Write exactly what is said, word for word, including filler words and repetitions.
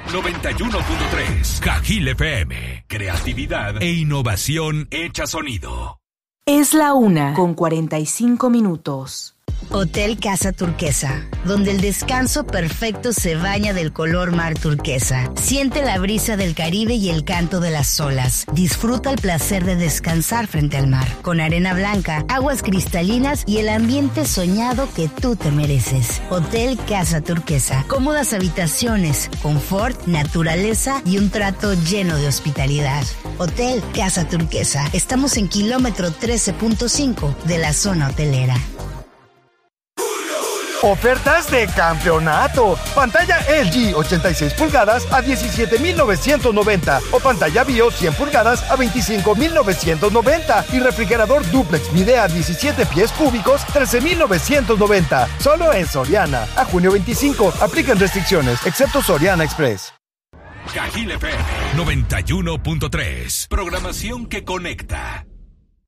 noventa y uno punto tres. Cajil F M. Creatividad e innovación hecha sonido. Es la una con cuarenta y cinco minutos. Hotel Casa Turquesa, donde el descanso perfecto se baña del color mar turquesa. Siente la brisa del Caribe y el canto de las olas. Disfruta el placer de descansar frente al mar, con arena blanca, aguas cristalinas y el ambiente soñado que tú te mereces. Hotel Casa Turquesa. Cómodas habitaciones, confort, naturaleza y un trato lleno de hospitalidad. Hotel Casa Turquesa. Estamos en kilómetro trece punto cinco de la zona hotelera. Ofertas de campeonato. Pantalla L G ochenta y seis pulgadas a diecisiete mil novecientos noventa o pantalla BIOS cien pulgadas a veinticinco mil novecientos noventa y refrigerador dúplex Midea diecisiete pies cúbicos trece mil novecientos noventa. Solo en Soriana. A junio veinticinco. Aplican restricciones, excepto Soriana Express. Cajil F M noventa y uno punto tres. Programación que conecta.